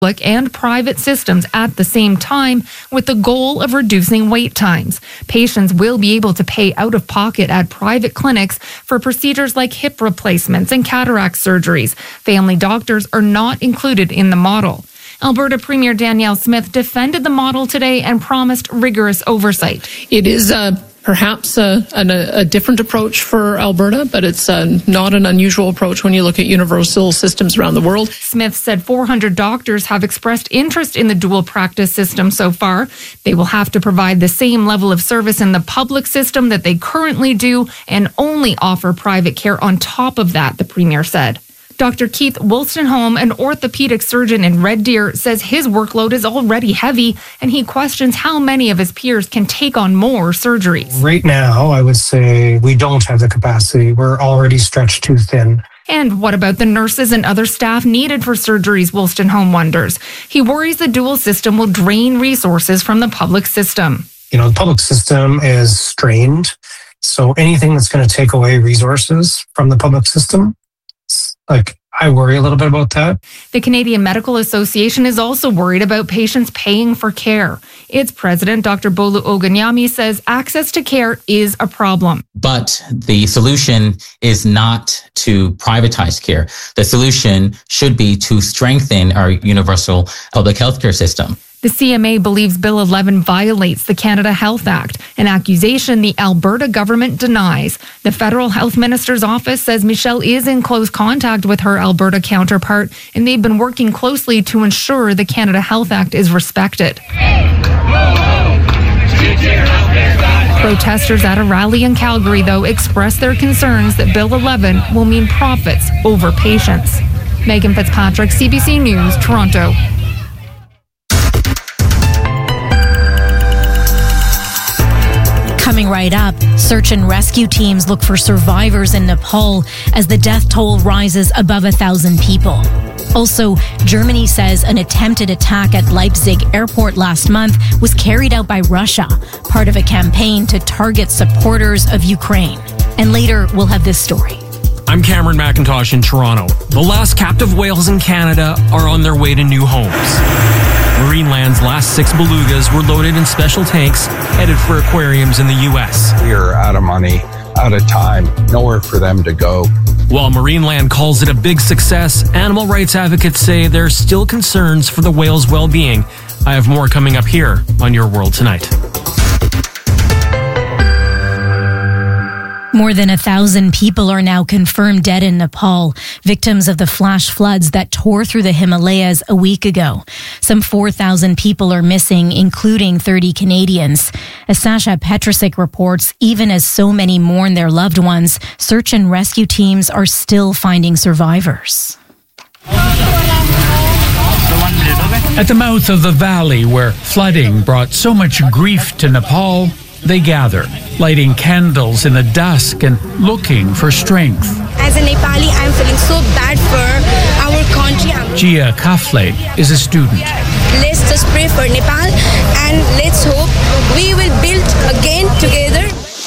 public and private systems at the same time with the goal of reducing wait times. Patients will be able to pay out of pocket at private clinics for procedures like hip replacements and cataract surgeries. Family doctors are not included in the model. Alberta Premier Danielle Smith defended the model today and promised rigorous oversight. It is perhaps a different approach for Alberta, but it's not an unusual approach when you look at universal systems around the world. Smith said 400 doctors have expressed interest in the dual practice system so far. They will have to provide the same level of service in the public system that they currently do and only offer private care on top of that, the Premier said. Dr. Keith Wolstenholme, an orthopedic surgeon in Red Deer, says his workload is already heavy and he questions how many of his peers can take on more surgeries. Right now, I would say we don't have the capacity. We're already stretched too thin. And what about the nurses and other staff needed for surgeries, Wolstenholme wonders. He worries the dual system will drain resources from the public system. The public system is strained. So anything that's going to take away resources from the public system, I worry a little bit about that. The Canadian Medical Association is also worried about patients paying for care. Its president, Dr. Bolu Oganyami, says access to care is a problem. But the solution is not to privatize care. The solution should be to strengthen our universal public healthcare system. The CMA believes Bill 11 violates the Canada Health Act, an accusation the Alberta government denies. The federal health minister's office says Michelle is in close contact with her Alberta counterpart, and they've been working closely to ensure the Canada Health Act is respected. Protesters at a rally in Calgary, though, expressed their concerns that Bill 11 will mean profits over patients. Megan Fitzpatrick, CBC News, Toronto. Coming right up, search and rescue teams look for survivors in Nepal as the death toll rises above 1,000 people. Also, Germany says an attempted attack at Leipzig airport last month was carried out by Russia, part of a campaign to target supporters of Ukraine. And later, we'll have this story. I'm Cameron McIntosh in Toronto. The last captive whales in Canada are on their way to new homes. Marineland's last 6 belugas were loaded in special tanks, headed for aquariums in the U.S. We are out of money, out of time, nowhere for them to go. While Marineland calls it a big success, animal rights advocates say there are still concerns for the whales' well-being. I have more coming up here on Your World Tonight. More than 1,000 people are now confirmed dead in Nepal, victims of the flash floods that tore through the Himalayas a week ago. Some 4,000 people are missing, including 30 Canadians. As Sasha Petrusik reports, even as so many mourn their loved ones, search and rescue teams are still finding survivors. At the mouth of the valley where flooding brought so much grief to Nepal, they gather, lighting candles in the dusk and looking for strength. As a Nepali, I'm feeling so bad for our country. Gia Kafle is a student. Let's just pray for Nepal and let's hope we will build again together.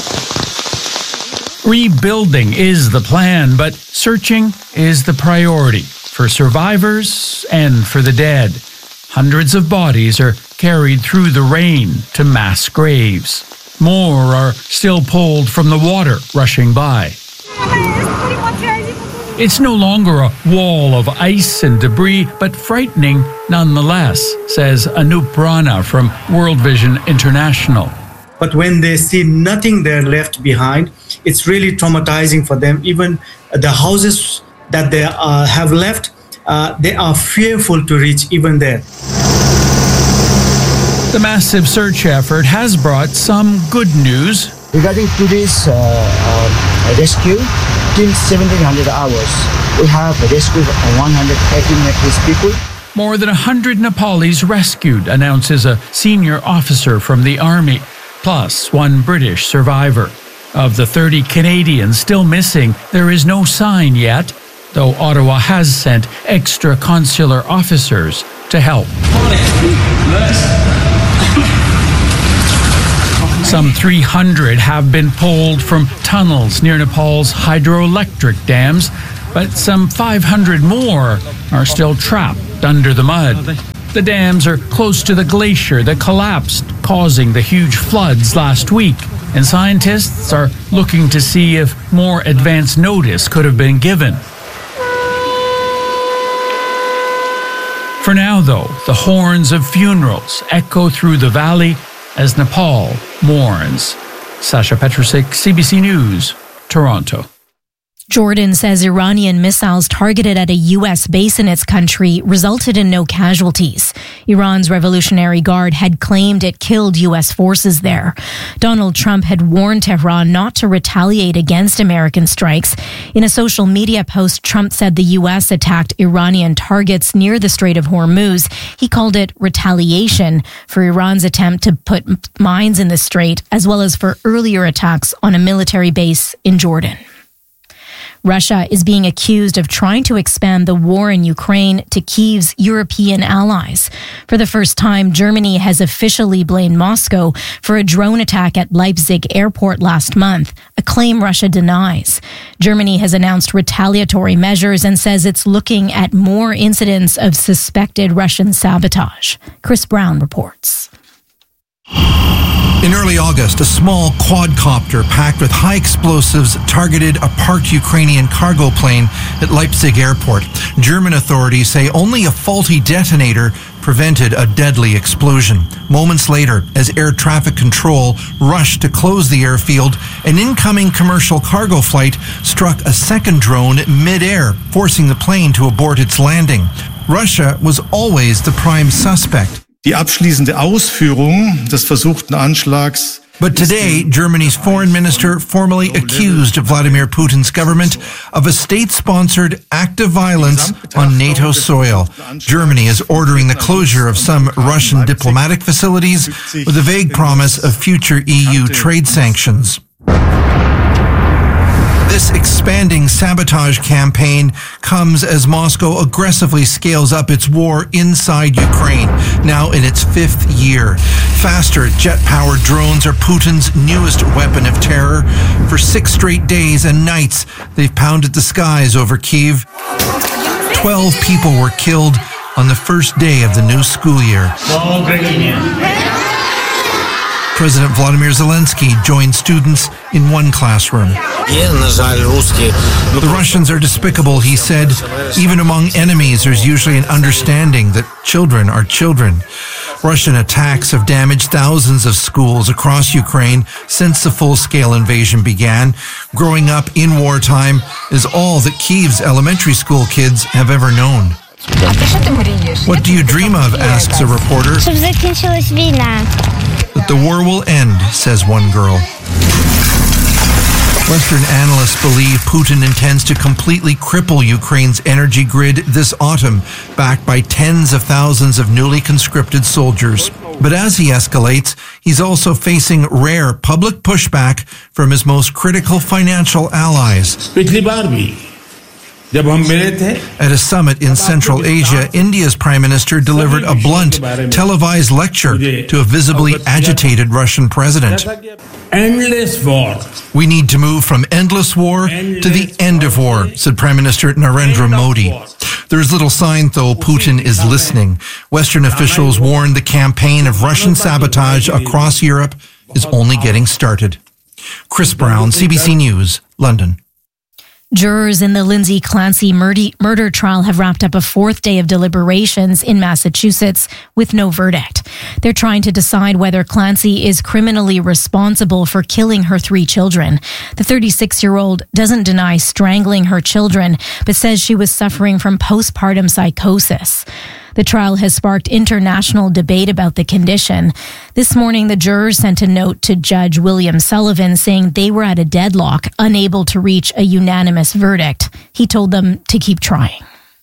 Rebuilding is the plan, but searching is the priority for survivors and for the dead. Hundreds of bodies are carried through the rain to mass graves. More are still pulled from the water rushing by. It's no longer a wall of ice and debris, but frightening nonetheless, says Anup Rana from World Vision International. But when they see nothing there left behind, it's really traumatizing for them. Even the houses that they have left, they are fearful to reach even there. The massive search effort has brought some good news. Regarding today's rescue, in 1,700 hours, we have rescued 118 at-risk people. More than 100 Nepalis rescued, announces a senior officer from the army, plus one British survivor. Of the 30 Canadians still missing, there is no sign yet, though Ottawa has sent extra consular officers to help. Some 300 have been pulled from tunnels near Nepal's hydroelectric dams, but some 500 more are still trapped trapped under the mud. The dams are close to the glacier that collapsed, causing the huge floods last week. And scientists are looking to see if more advance notice could have been given. For now, though, the horns of funerals echo through the valley as Nepal mourns. Sasha Petrusik, CBC News, Toronto. Jordan says Iranian missiles targeted at a U.S. base in its country resulted in no casualties. Iran's Revolutionary Guard had claimed it killed U.S. forces there. Donald Trump had warned Tehran not to retaliate against American strikes. In a social media post, Trump said the U.S. attacked Iranian targets near the Strait of Hormuz. He called it retaliation for Iran's attempt to put mines in the strait, as well as for earlier attacks on a military base in Jordan. Russia is being accused of trying to expand the war in Ukraine to Kyiv's European allies. For the first time, Germany has officially blamed Moscow for a drone attack at Leipzig airport last month, a claim Russia denies. Germany has announced retaliatory measures and says it's looking at more incidents of suspected Russian sabotage. Chris Brown reports. In early August, a small quadcopter packed with high explosives targeted a parked Ukrainian cargo plane at Leipzig airport. German authorities say only a faulty detonator prevented a deadly explosion. Moments later, as air traffic control rushed to close the airfield, an incoming commercial cargo flight struck a second drone mid-air, forcing the plane to abort its landing. Russia was always the prime suspect. Die abschließende Ausführung des versuchten Anschlags. But today, Germany's foreign minister formally accused Vladimir Putin's government of a state-sponsored act of violence on NATO soil. Germany is ordering the closure of some Russian diplomatic facilities with a vague promise of future EU trade sanctions. This expanding sabotage campaign comes as Moscow aggressively scales up its war inside Ukraine, now in its 5th year. Faster jet-powered drones are Putin's newest weapon of terror. For 6 straight days and nights, they've pounded the skies over Kyiv. 12 people were killed on the first day of the new school year. President Vladimir Zelensky joined students in one classroom. The Russians are despicable, he said. Even among enemies, there's usually an understanding that children are children. Russian attacks have damaged thousands of schools across Ukraine since the full-scale invasion began. Growing up in wartime is all that Kyiv's elementary school kids have ever known. What do you dream of, asks a reporter. That the war will end, says one girl. Western analysts believe Putin intends to completely cripple Ukraine's energy grid this autumn, backed by tens of thousands of newly conscripted soldiers. But as he escalates, he's also facing rare public pushback from his most critical financial allies. At a summit in Central Asia, India's Prime Minister delivered a blunt, televised lecture to a visibly agitated Russian president. Endless war. We need to move from endless war to the end of war, said Prime Minister Narendra Modi. There is little sign, though, Putin is listening. Western officials warned the campaign of Russian sabotage across Europe is only getting started. Chris Brown, CBC News, London. Jurors in the Lindsay Clancy murder trial have wrapped up a 4th day of deliberations in Massachusetts with no verdict. They're trying to decide whether Clancy is criminally responsible for killing her 3 children. The 36-year-old doesn't deny strangling her children, but says she was suffering from postpartum psychosis. The trial has sparked international debate about the condition. This morning, the jurors sent a note to Judge William Sullivan saying they were at a deadlock, unable to reach a unanimous verdict. He told them to keep trying.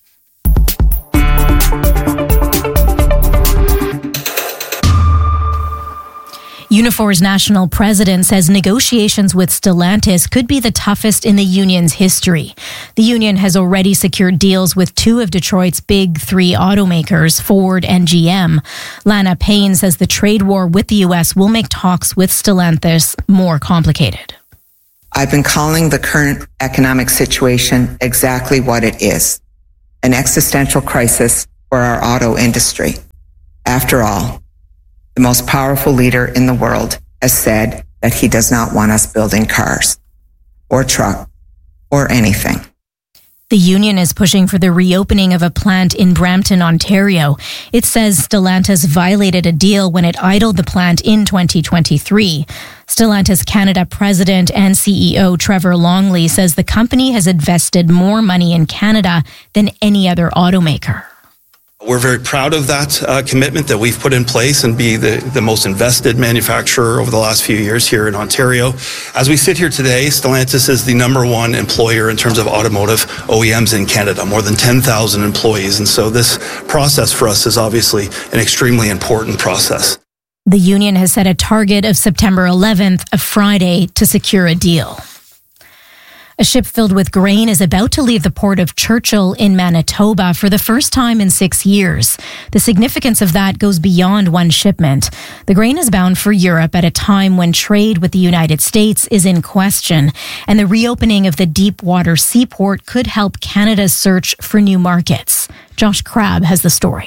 Unifor's national president says negotiations with Stellantis could be the toughest in the union's history. The union has already secured deals with 2 of Detroit's big 3 automakers, Ford and GM. Lana Payne says the trade war with the U.S. will make talks with Stellantis more complicated. I've been calling the current economic situation exactly what it is, an existential crisis for our auto industry. After all, the most powerful leader in the world has said that he does not want us building cars or trucks or anything. The union is pushing for the reopening of a plant in Brampton, Ontario. It says Stellantis violated a deal when it idled the plant in 2023. Stellantis Canada President and CEO Trevor Longley says the company has invested more money in Canada than any other automaker. We're very proud of that commitment that we've put in place and be the most invested manufacturer over the last few years here in Ontario. As we sit here today, Stellantis is the number one employer in terms of automotive OEMs in Canada, more than 10,000 employees. And so this process for us is obviously an extremely important process. The union has set a target of September 11th, a Friday, to secure a deal. A ship filled with grain is about to leave the port of Churchill in Manitoba for the first time in 6 years. The significance of that goes beyond one shipment. The grain is bound for Europe at a time when trade with the United States is in question, and the reopening of the deep-water seaport could help Canada's search for new markets. Josh Crabb has the story.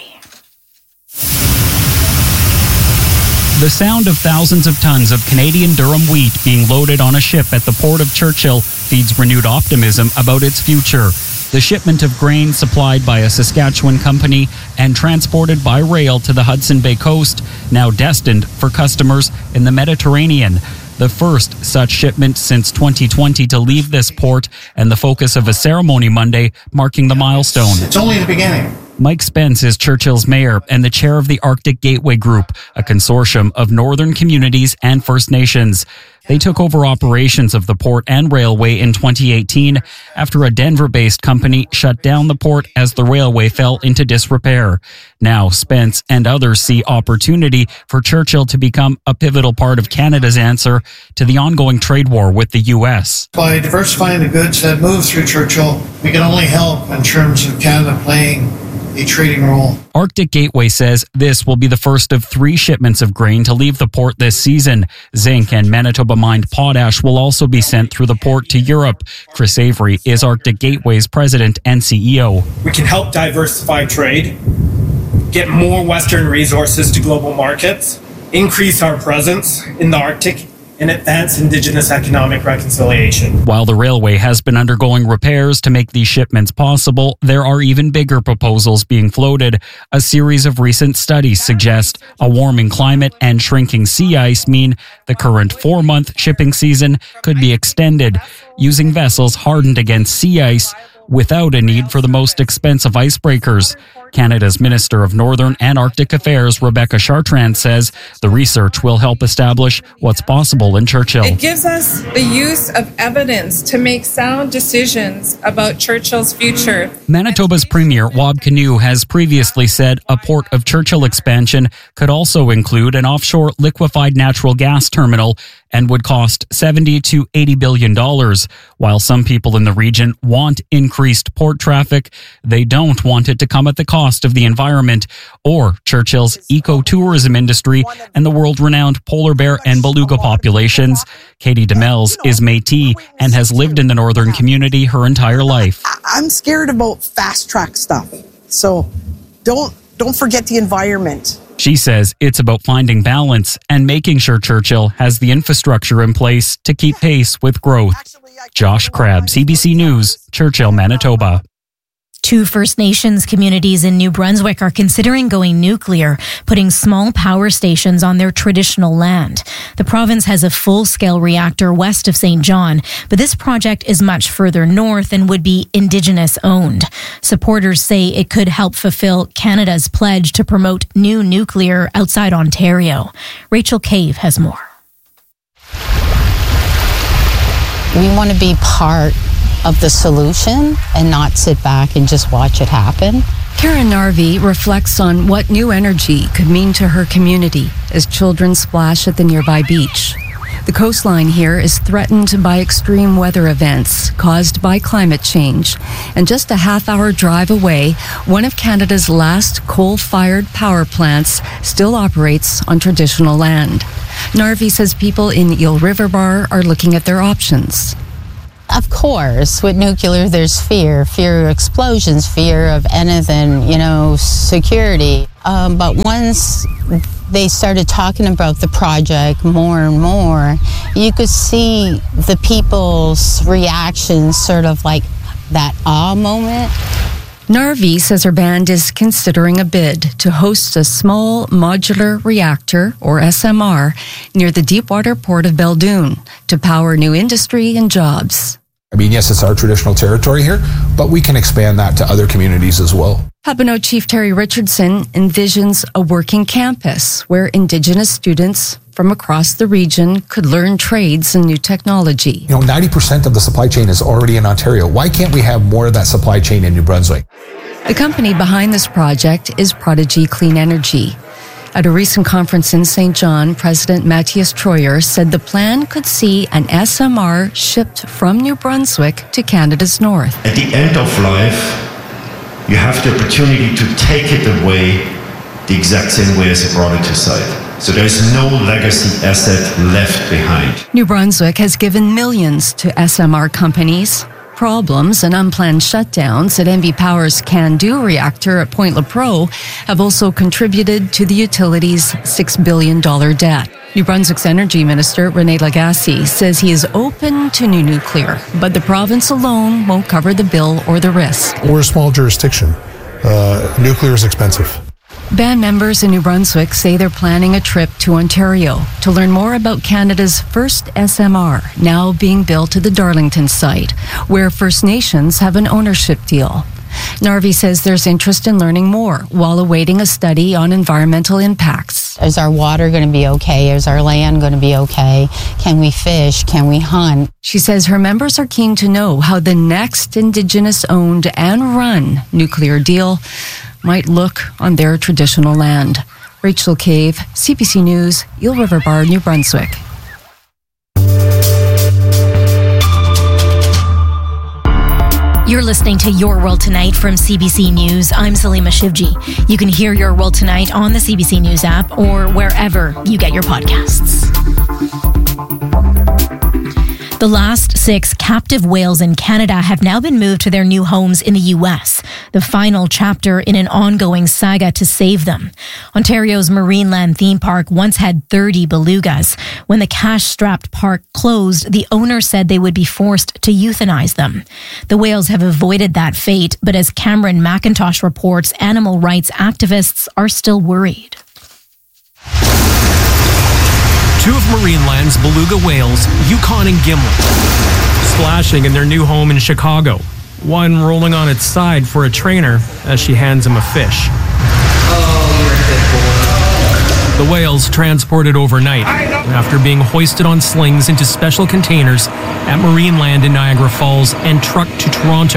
The sound of thousands of tons of Canadian durum wheat being loaded on a ship at the port of Churchill feeds renewed optimism about its future. The shipment of grain supplied by a Saskatchewan company and transported by rail to the Hudson Bay coast, now destined for customers in the Mediterranean. The first such shipment since 2020 to leave this port, and the focus of a ceremony Monday marking the milestone. It's only the beginning. Mike Spence is Churchill's mayor and the chair of the Arctic Gateway Group, a consortium of northern communities and First Nations. They took over operations of the port and railway in 2018 after a Denver-based company shut down the port as the railway fell into disrepair. Now, Spence and others see opportunity for Churchill to become a pivotal part of Canada's answer to the ongoing trade war with the U.S. By diversifying the goods that move through Churchill, we can only help in terms of Canada playing a trading role. Arctic Gateway says this will be the first of 3 shipments of grain to leave the port this season. Zinc and Manitoba mined potash will also be sent through the port to Europe. Chris Avery is Arctic Gateway's president and CEO. We can help diversify trade, get more Western resources to global markets, increase our presence in the Arctic, and advance Indigenous economic reconciliation. While the railway has been undergoing repairs to make these shipments possible, there are even bigger proposals being floated. A series of recent studies suggest a warming climate and shrinking sea ice mean the current 4-month shipping season could be extended, using vessels hardened against sea ice without a need for the most expensive icebreakers. Canada's Minister of Northern and Arctic Affairs, Rebecca Chartrand, says the research will help establish what's possible in Churchill. It gives us the use of evidence to make sound decisions about Churchill's future. Manitoba's Premier, Wab Kinew, has previously said a Port of Churchill expansion could also include an offshore liquefied natural gas terminal and would cost $70 to $80 billion. While some people in the region want increased port traffic, they don't want it to come at the cost of the environment or Churchill's ecotourism industry and the world-renowned polar bear and beluga populations. Katie DeMels is Métis and has lived in the northern community her entire life. I'm scared about fast-track stuff, so don't forget the environment. She says it's about finding balance and making sure Churchill has the infrastructure in place to keep pace with growth. Josh Crabb, CBC News, Churchill, Manitoba. 2 First Nations communities in New Brunswick are considering going nuclear, putting small power stations on their traditional land. The province has a full-scale reactor west of St. John, but this project is much further north and would be Indigenous-owned. Supporters say it could help fulfill Canada's pledge to promote new nuclear outside Ontario. Rachel Cave has more. We want to be part of the solution and not sit back and just watch it happen. Karen Narvey reflects on what new energy could mean to her community as children splash at the nearby beach. The coastline here is threatened by extreme weather events caused by climate change. And just a half-hour drive away, one of Canada's last coal-fired power plants still operates on traditional land. Narvey says people in Eel River Bar are looking at their options. Of course, with nuclear, there's fear of explosions, fear of anything, security. But once they started talking about the project more and more, you could see the people's reactions, sort of like that awe moment. Narvi says her band is considering a bid to host a small modular reactor, or SMR, near the deepwater port of Beldoon to power new industry and jobs. I mean, yes, it's our traditional territory here, but we can expand that to other communities as well. Papineau Chief Terry Richardson envisions a working campus where Indigenous students from across the region could learn trades and new technology. 90% of the supply chain is already in Ontario. Why can't we have more of that supply chain in New Brunswick? The company behind this project is Prodigy Clean Energy. At a recent conference in St. John, President Matthias Troyer said the plan could see an SMR shipped from New Brunswick to Canada's north. At the end of life, you have the opportunity to take it away the exact same way as you brought it to site. So there's no legacy asset left behind. New Brunswick has given millions to SMR companies. Problems and unplanned shutdowns at NB Power's CANDU reactor at Point Lepreau have also contributed to the utility's $6 billion debt. New Brunswick's Energy Minister, René Lagacé, says he is open to new nuclear, but the province alone won't cover the bill or the risk. We're a small jurisdiction. Nuclear is expensive. Band members in New Brunswick say they're planning a trip to Ontario to learn more about Canada's first SMR, now being built at the Darlington site, where First Nations have an ownership deal. Narvi says there's interest in learning more while awaiting a study on environmental impacts. Is our water going to be okay? Is our land going to be okay? Can we fish? Can we hunt? She says her members are keen to know how the next Indigenous-owned and run nuclear deal might look on their traditional land. Rachel Cave, CBC News, Eel River Bar, New Brunswick. You're listening to Your World Tonight from CBC News. I'm Salima Shivji. You can hear Your World Tonight on the CBC News app or wherever you get your podcasts. The last 6 captive whales in Canada have now been moved to their new homes in the U.S., the final chapter in an ongoing saga to save them. Ontario's Marineland theme park once had 30 belugas. When the cash-strapped park closed, the owner said they would be forced to euthanize them. The whales have avoided that fate, but as Cameron McIntosh reports, animal rights activists are still worried. 2 of Marineland's beluga whales, Yukon and Gimlet, splashing in their new home in Chicago. One rolling on its side for a trainer as she hands him a fish. The whales transported overnight after being hoisted on slings into special containers at Marineland in Niagara Falls and trucked to Toronto,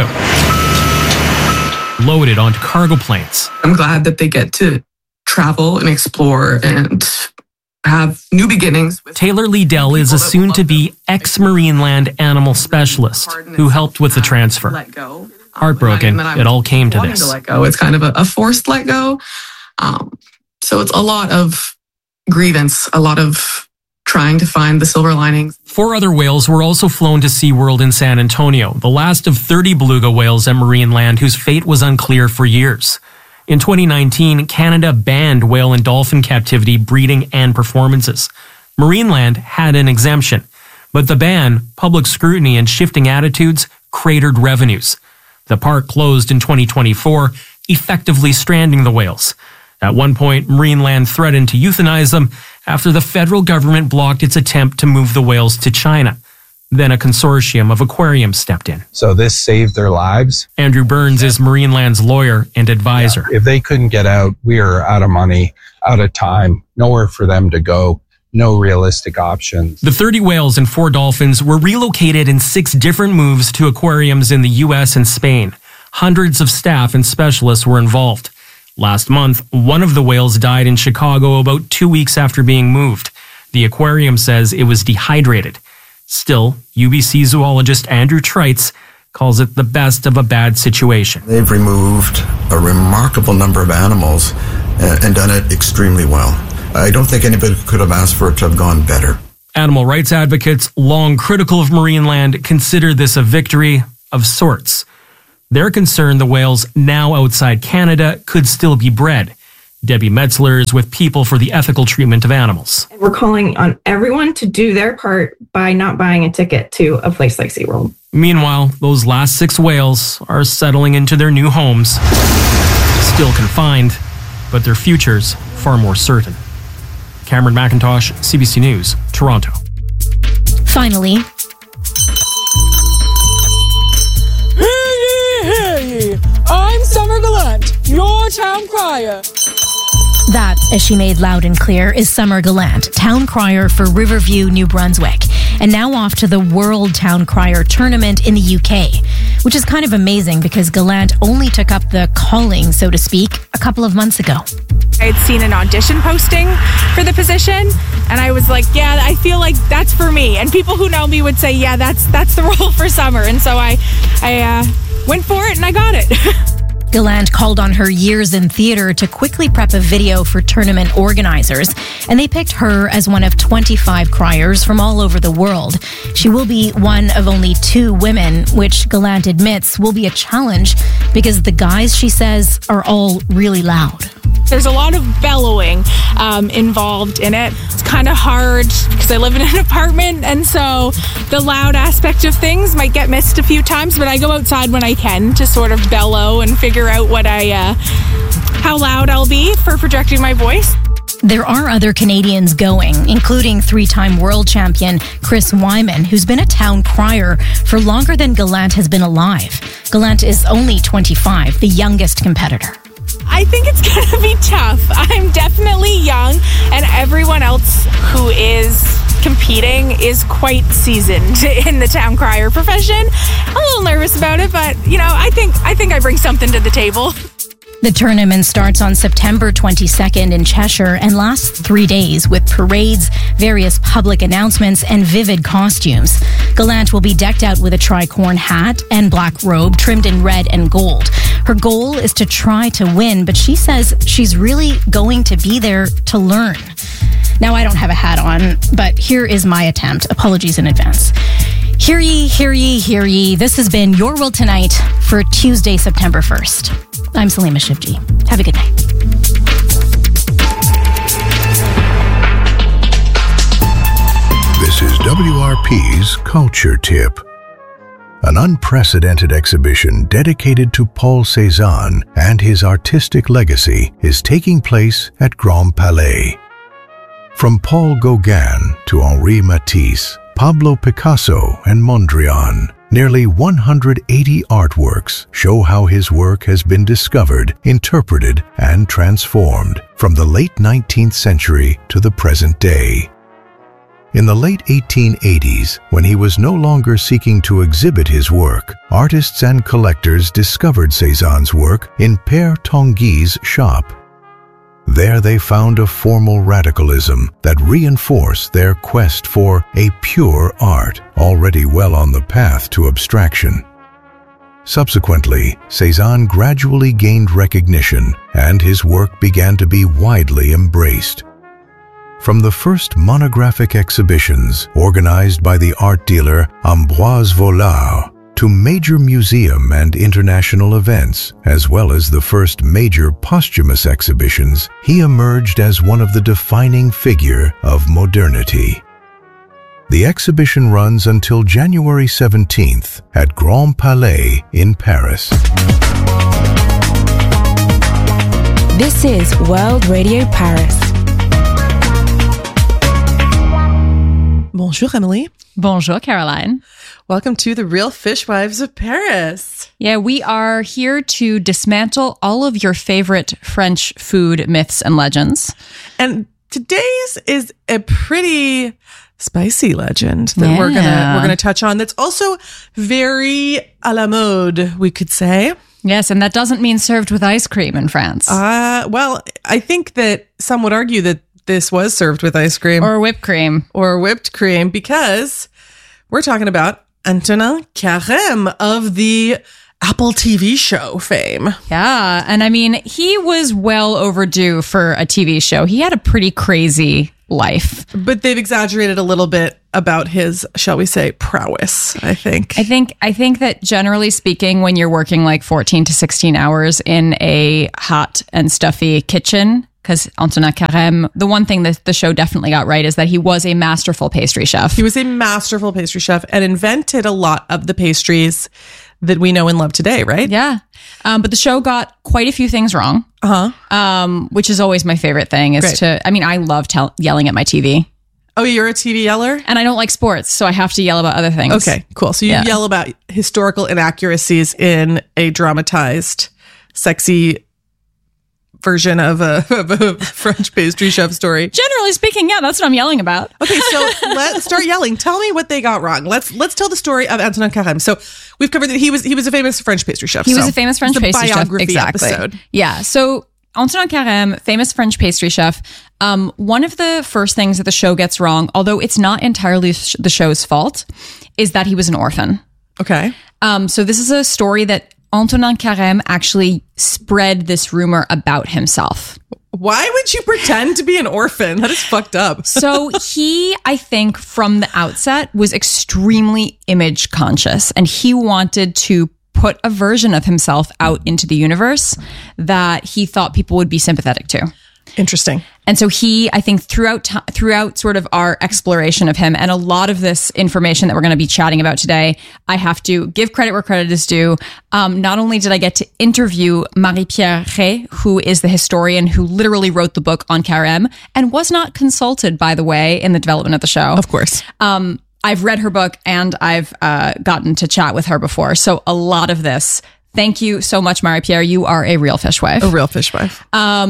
loaded onto cargo planes. I'm glad that they get to travel and explore and have new beginnings. Taylor Liddell is a soon-to-be ex-Marineland animal specialist who helped with the transfer. Heartbroken, it all came to this. It's kind of a forced let go. So it's a lot of grievance, a lot of trying to find the silver linings. 4 other whales were also flown to SeaWorld in San Antonio, the last of 30 beluga whales at Marineland whose fate was unclear for years. In 2019, Canada banned whale and dolphin captivity, breeding, and performances. Marineland had an exemption, but the ban, public scrutiny, and shifting attitudes cratered revenues. The park closed in 2024, effectively stranding the whales. At one point, Marineland threatened to euthanize them after the federal government blocked its attempt to move the whales to China. Then a consortium of aquariums stepped in. So this saved their lives. Andrew Burns is Marineland's lawyer and advisor. If they couldn't get out, we are out of money, out of time, nowhere for them to go, no realistic options. The 30 whales and 4 dolphins were relocated in 6 different moves to aquariums in the U.S. and Spain. Hundreds of staff and specialists were involved. Last month, one of the whales died in Chicago about 2 weeks after being moved. The aquarium says it was dehydrated. Still, UBC zoologist Andrew Treitz calls it the best of a bad situation. They've removed a remarkable number of animals and done it extremely well. I don't think anybody could have asked for it to have gone better. Animal rights advocates, long critical of marine land, consider this a victory of sorts. They're concerned the whales now outside Canada could still be bred. Debbie Metzler is with People for the Ethical Treatment of Animals. We're calling on everyone to do their part by not buying a ticket to a place like SeaWorld. Meanwhile, those last 6 whales are settling into their new homes. Still confined, but their futures far more certain. Cameron McIntosh, CBC News, Toronto. Finally, Hey, I'm Summer Gallant, your town crier. that, as she made loud and clear, is Summer Gallant, town crier for Riverview, New Brunswick, and now off to the World Town Crier Tournament in the UK, which is kind of amazing because Gallant only took up the calling, so to speak, a couple of months ago. I had seen an audition posting for the position, and I was like, yeah, I feel like that's for me. And people who know me would say, yeah, that's the role for Summer. And so I went for it and I got it. Gallant called on her years in theater to quickly prep a video for tournament organizers, and they picked her as one of 25 criers from all over the world. She will be one of only 2 women, which Gallant admits will be a challenge because the guys, she says, are all really loud. There's a lot of bellowing involved in it. It's kind of hard because I live in an apartment, and so the loud aspect of things might get missed a few times, but I go outside when I can to sort of bellow and figure out how loud I'll be for projecting my voice. There are other Canadians going, including 3-time world champion Chris Wyman, who's been a town crier for longer than Gallant has been alive. Gallant is only 25, the youngest competitor. I think it's going to be tough. I'm definitely young, and everyone else who is competing is quite seasoned in the town crier profession. I'm a little nervous about it, but I think I bring something to the table. The tournament starts on September 22nd in Cheshire and lasts 3 days with parades, various public announcements, and vivid costumes. Gallant will be decked out with a tricorn hat and black robe trimmed in red and gold. Her goal is to try to win, but she says she's really going to be there to learn. Now, I don't have a hat on, but here is my attempt. Apologies in advance. Hear ye, hear ye, hear ye. This has been Your World Tonight for Tuesday, September 1st. I'm Salima Shivji. Have a good night. This is WRP's Culture Tip. An unprecedented exhibition dedicated to Paul Cézanne and his artistic legacy is taking place at Grand Palais. From Paul Gauguin to Henri Matisse, Pablo Picasso and Mondrian, nearly 180 artworks show how his work has been discovered, interpreted, and transformed from the late 19th century to the present day. In the late 1880s, when he was no longer seeking to exhibit his work, artists and collectors discovered Cézanne's work in Père Tanguy's shop. There they found a formal radicalism that reinforced their quest for a pure art, already well on the path to abstraction. Subsequently, Cézanne gradually gained recognition, and his work began to be widely embraced. From the first monographic exhibitions organized by the art dealer Ambroise Vollard, to major museum and international events, as well as the first major posthumous exhibitions, he emerged as one of the defining figure of modernity. The exhibition runs until January 17th at Grand Palais in Paris. This is World Radio Paris. Bonjour, Emily. Bonjour, Caroline. Welcome to the Real Fishwives of Paris. Yeah, we are here to dismantle all of your favorite French food myths and legends. And today's is a pretty spicy legend that we're gonna touch on. That's also very à la mode, we could say. Yes, and that doesn't mean served with ice cream in France. Well, I think that some would argue that this was served with ice cream. Or whipped cream. Or whipped cream, because we're talking about Antonin Carême of the Apple TV show fame. Yeah, and I mean, he was well overdue for a TV show. He had a pretty crazy life. But they've exaggerated a little bit about his, shall we say, prowess, I think. I think that generally speaking, when you're working like 14 to 16 hours in a hot and stuffy kitchen, because Antonin Carême, the one thing that the show definitely got right is that he was a masterful pastry chef. He was a masterful pastry chef and invented a lot of the pastries that we know and love today, right? Yeah. But the show got quite a few things wrong. Which is always my favorite thing is I love yelling at my TV. Oh, you're a TV yeller? And I don't like sports, so I have to yell about other things. Okay, cool. So you yell about historical inaccuracies in a dramatized, sexy version of a French pastry chef story. Generally speaking, yeah, that's what I'm yelling about. Okay, so let's start yelling. Tell me what they got wrong. Let's tell the story of Antonin Carême. So we've covered that he was a famous French pastry chef. He was a famous French pastry chef. Biography episode. Yeah. So Antonin Carême, famous French pastry chef. One of the first things that the show gets wrong, although it's not entirely the show's fault, is that he was an orphan. Okay. So this is a story that Antonin Carême actually spread this rumor about himself. Why would you pretend to be an orphan? That is fucked up. So he, I think, from the outset was extremely image conscious, and he wanted to put a version of himself out into the universe that he thought people would be sympathetic to. Interesting. And so he, I think throughout sort of our exploration of him and a lot of this information that we're going to be chatting about today, I have to give credit where credit is due. Not only did I get to interview Marie-Pierre Rey, who is the historian who literally wrote the book on Carême and was not consulted, by the way, in the development of the show. Of course. I've read her book and I've gotten to chat with her before. So a lot of this. Thank you so much, Marie-Pierre. You are a real fishwife. A real fishwife.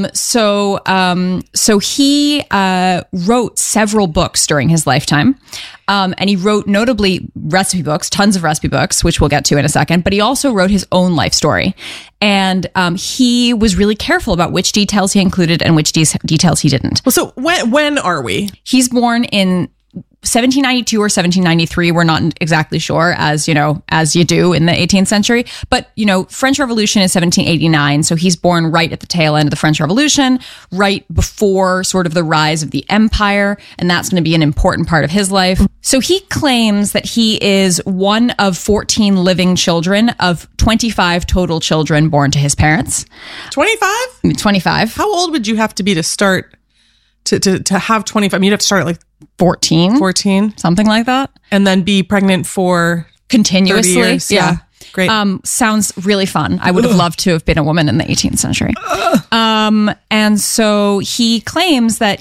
So he wrote several books during his lifetime. And he wrote notably recipe books, tons of recipe books, which we'll get to in a second. But he also wrote his own life story. And he was really careful about which details he included and which details he didn't. Well, so when are we? He's born in 1792 or 1793, we're not exactly sure, as you do in the 18th century. But, French Revolution is 1789. So he's born right at the tail end of the French Revolution, right before sort of the rise of the empire. And that's going to be an important part of his life. So he claims that he is one of 14 living children of 25 total children born to his parents. 25? 25. How old would you have to be to start to have 25? You'd have to start at like 14, something like that, and then be pregnant for continuously 30 years. Yeah, great. Sounds really fun. I would have loved to have been a woman in the 18th century. And so he claims that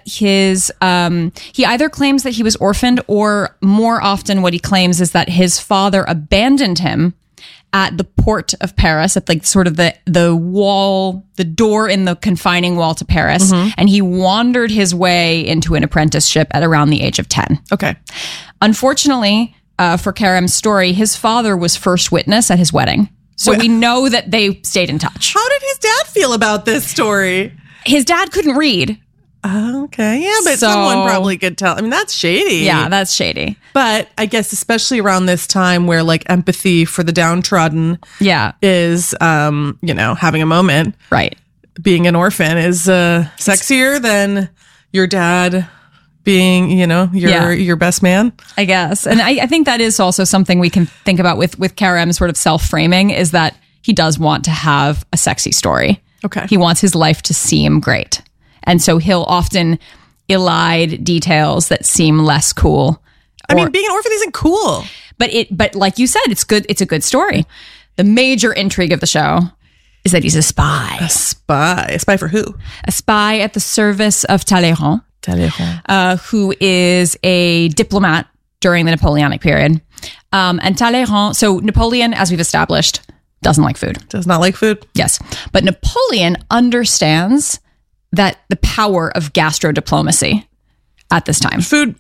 he either claims that he was orphaned, or more often what he claims is that his father abandoned him at the port of Paris, at like sort of the wall, the door in the confining wall to Paris. Mm-hmm. And he wandered his way into an apprenticeship at around the age of 10. Okay. Unfortunately, for Carême's story, his father was first witness at his wedding. So we know that they stayed in touch. How did his dad feel about this story? His dad couldn't read. Okay. Yeah, but someone probably could tell. That's shady. Yeah, that's shady. But I guess especially around this time where like empathy for the downtrodden is, having a moment. Right. Being an orphan is sexier than your dad being, your best man. I guess. And I think that is also something we can think about with Carême's sort of self-framing, is that he does want to have a sexy story. Okay. He wants his life to seem great. And so he'll often elide details that seem less cool. Being an orphan isn't cool. But like you said, it's good. It's a good story. The major intrigue of the show is that he's a spy. A spy? A spy for who? A spy at the service of Talleyrand. Who is a diplomat during the Napoleonic period. And Talleyrand, so Napoleon, as we've established, doesn't like food. Does not like food? Yes. But Napoleon understands that the power of gastro-diplomacy at this time. Food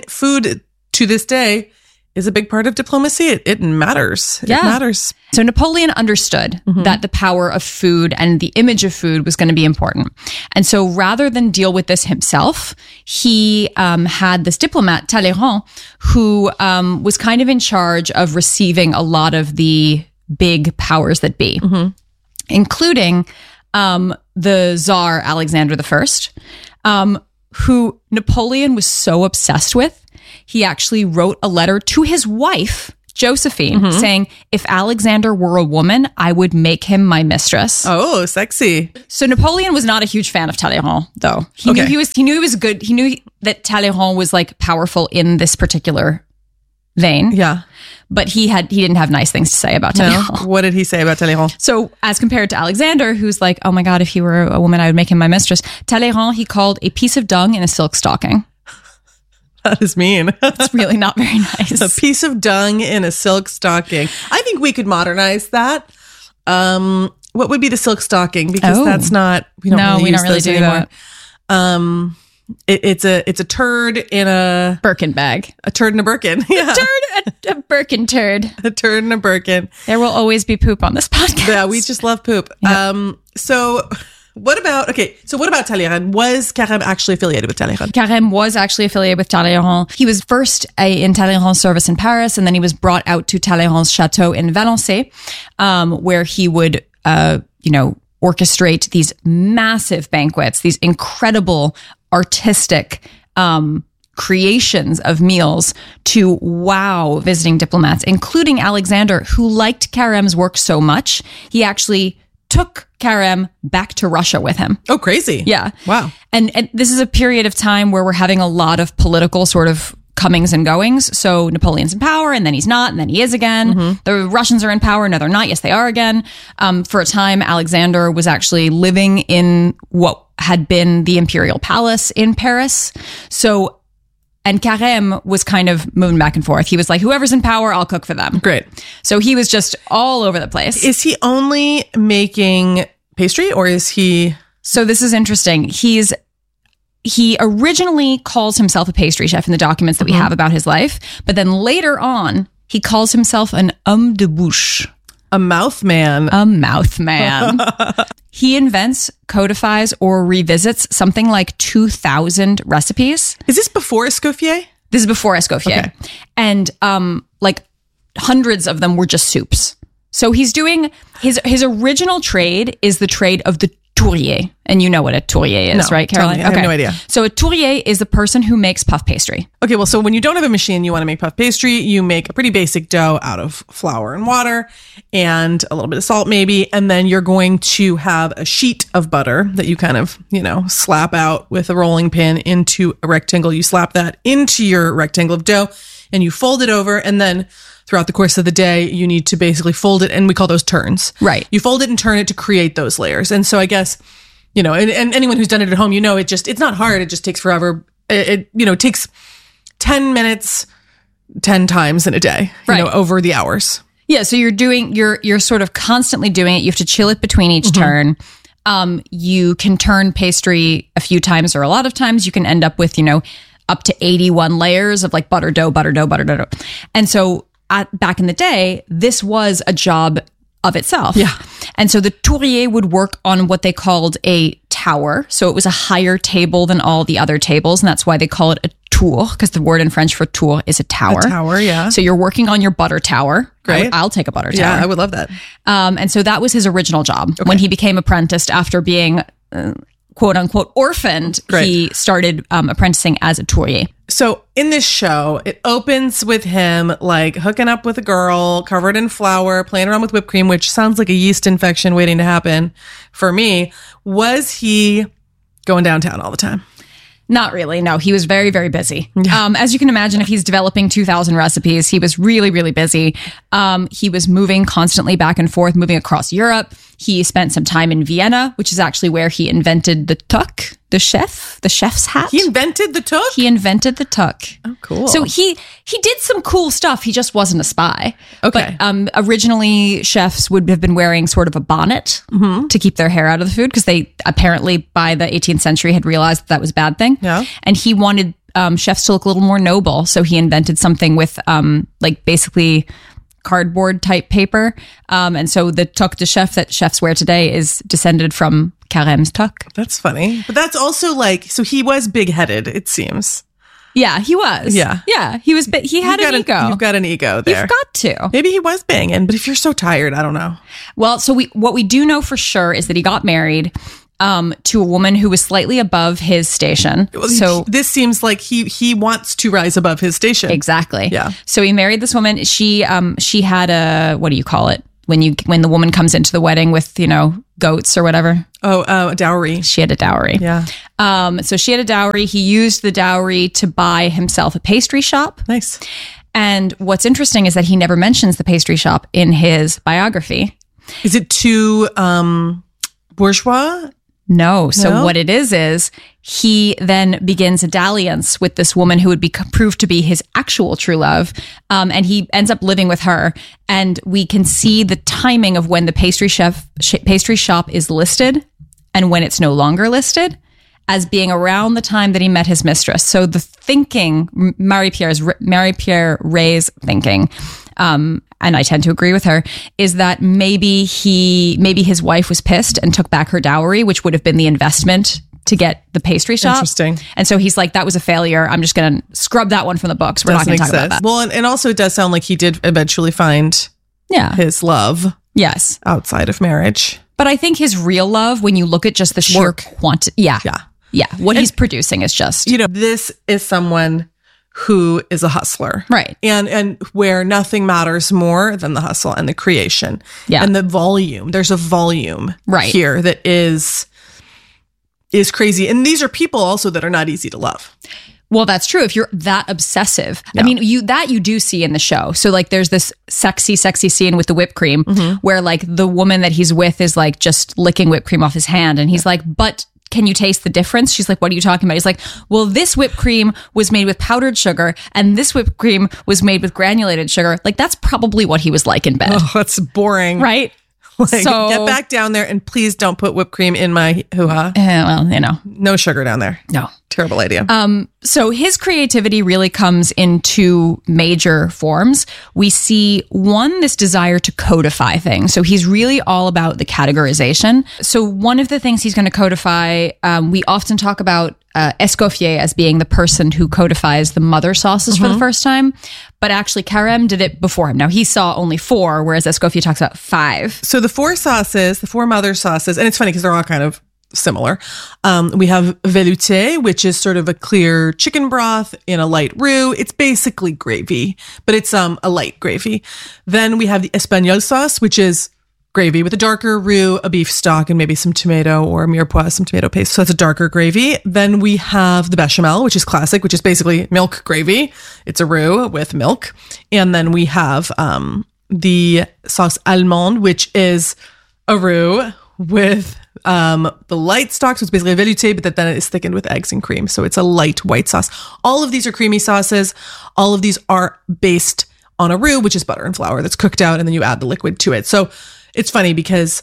to this day is a big part of diplomacy. It matters. Yeah. It matters. So Napoleon understood that the power of food and the image of food was going to be important. And so rather than deal with this himself, he had this diplomat, Talleyrand, who was kind of in charge of receiving a lot of the big powers that be, including the Tsar Alexander I, who Napoleon was so obsessed with, he actually wrote a letter to his wife, Josephine, saying, if Alexander were a woman, I would make him my mistress. Oh, sexy. So Napoleon was not a huge fan of Talleyrand, though. He knew he was good. He knew that Talleyrand was like powerful in this particular vein. Yeah. But he didn't have nice things to say about Talleyrand. No. What did he say about Talleyrand? So as compared to Alexander, who's like, oh my God, if he were a woman, I would make him my mistress. Talleyrand, he called a piece of dung in a silk stocking. That is mean. It's really not very nice. A piece of dung in a silk stocking. I think we could modernize that. What would be the silk stocking? Because that's not, we don't really do that. It's a turd in a Birkin bag. A turd in a Birkin. Yeah. A Birkin turd. A turd in a Birkin. There will always be poop on this podcast. Yeah, we just love poop. Yep. So what about Talleyrand? Was Carême actually affiliated with Talleyrand? Carême was actually affiliated with Talleyrand. He was first in Talleyrand's service in Paris, and then he was brought out to Talleyrand's chateau in Valençay, where he would, orchestrate these massive banquets, these incredible artistic creations of meals to wow visiting diplomats, including Alexander, who liked Carême's work so much, he actually took Carême back to Russia with him. Oh, crazy. Yeah. Wow. And this is a period of time where we're having a lot of political sort of comings and goings. So Napoleon's in power, and then he's not, and then he is again. The Russians are in power. No, they're not. Yes, they are again. For a time, Alexander was actually living in what had been the imperial palace in Paris. So, and Carême was kind of moving back and forth. He was like, whoever's in power, I'll cook for them. Great. So he was just all over the place. Is he only making pastry, or is he... So this is interesting. He originally calls himself a pastry chef in the documents that we have about his life, but then later on, he calls himself an homme de bouche. A mouth man. A mouth man. He invents, codifies, or revisits something like 2,000 recipes. Is this before Escoffier? This is before Escoffier. Okay. And hundreds of them were just soups. So he's doing, his original trade is the trade of the tourier. And you know what a tourier is, right, Caroline? I have no idea. So a tourier is the person who makes puff pastry. Okay, well, so when you don't have a machine, you want to make puff pastry, you make a pretty basic dough out of flour and water and a little bit of salt maybe, and then you're going to have a sheet of butter that you kind of, slap out with a rolling pin into a rectangle. You slap that into your rectangle of dough and you fold it over, and then throughout the course of the day, you need to basically fold it, and we call those turns. Right. You fold it and turn it to create those layers. And so I guess, and anyone who's done it at home, it's not hard. It just takes forever. It takes 10 minutes, 10 times in a day, over the hours. Yeah. So you're sort of constantly doing it. You have to chill it between each turn. You can turn pastry a few times or a lot of times. You can end up with, up to 81 layers of like butter dough. And so back in the day, this was a job of itself. Yeah. And so the tourier would work on what they called a tower. So it was a higher table than all the other tables. And that's why they call it a tour, because the word in French for tour is a tower. A tower, yeah. So you're working on your butter tower. Great. I'll take a butter tower. Yeah, I would love that. And so that was his original job. Okay. When he became apprenticed after being quote unquote orphaned, Great. He started apprenticing as a tourier. So in this show, it opens with him like hooking up with a girl covered in flour, playing around with whipped cream, which sounds like a yeast infection waiting to happen for me. Was he going downtown all the time? Not really. No, he was very, very busy. Yeah. As you can imagine, if he's developing 2,000 recipes, he was really, really busy. He was moving constantly back and forth, moving across Europe. He spent some time in Vienna, which is actually where he invented the tuck, the chef's hat. He invented the tuck? He invented the tuck. Oh, cool. So he did some cool stuff. He just wasn't a spy. Okay. But originally, chefs would have been wearing sort of a bonnet to keep their hair out of the food, because they apparently by the 18th century had realized that was a bad thing. Yeah. And he wanted chefs to look a little more noble. So he invented something with basically cardboard type paper. And so the tuque de chef that chefs wear today is descended from Carême's tuque. That's funny. But that's also so he was big-headed, it seems. Yeah, he was. Yeah. Yeah, he was. He had an ego. You've got an ego there. You've got to. Maybe he was banging, but if you're so tired, I don't know. Well, so what we do know for sure is that he got married. to a woman who was slightly above his station. So this seems like he wants to rise above his station. Exactly. Yeah. So he married this woman. She had a, what do you call it? When the woman comes into the wedding with, goats or whatever. A dowry. She had a dowry. Yeah. So she had a dowry. He used the dowry to buy himself a pastry shop. Nice. And what's interesting is that he never mentions the pastry shop in his biography. Is it too bourgeois? No. So what it is he then begins a dalliance with this woman who would be proved to be his actual true love. And he ends up living with her. And we can see the timing of when the pastry shop is listed and when it's no longer listed as being around the time that he met his mistress. So the thinking, Marie-Pierre Ray's thinking, and I tend to agree with her, is that maybe his wife was pissed and took back her dowry, which would have been the investment to get the pastry shop. Interesting. And so he's like, that was a failure. I'm just going to scrub that one from the books. We're not going to talk about that. Well, and also it does sound like he did eventually find his love. Yes. Outside of marriage. But I think his real love, when you look at just the sheer quantity. Yeah. What he's producing is just, this is someone who is a hustler. Right. And where nothing matters more than the hustle and the creation. Yeah. And the volume. There's a volume here that is crazy. And these are people also that are not easy to love. Well, that's true. If you're that obsessive, I mean, you do see in the show. So like, there's this sexy scene with the whipped cream where like the woman that he's with is like just licking whipped cream off his hand. And he's like, but can you taste the difference? She's like, what are you talking about? He's like, well, this whipped cream was made with powdered sugar and this whipped cream was made with granulated sugar. Like, that's probably what he was like in bed. Oh, that's boring. Right? So get back down there and please don't put whipped cream in my hoo-ha. Well, no sugar down there. No. Terrible idea. So his creativity really comes in two major forms. We see one, this desire to codify things. So he's really all about the categorization. So one of the things he's going to codify, we often talk about Escoffier as being the person who codifies the mother sauces for the first time. But actually, Carême did it before him. Now, he saw only 4, whereas Escoffier talks about 5. So the 4 sauces, the 4 mother sauces, and it's funny because they're all kind of similar. We have velouté, which is sort of a clear chicken broth in a light roux. It's basically gravy, but it's a light gravy. Then we have the espagnole sauce, which is gravy with a darker roux, a beef stock, and maybe some tomato or mirepoix, some tomato paste. So it's a darker gravy. Then we have the bechamel, which is classic, which is basically milk gravy. It's a roux with milk. And then we have the sauce allemande, which is a roux with the light stock. So it's basically a velouté, but then it is thickened with eggs and cream. So it's a light white sauce. All of these are creamy sauces. All of these are based on a roux, which is butter and flour that's cooked out, and then you add the liquid to it. So it's funny because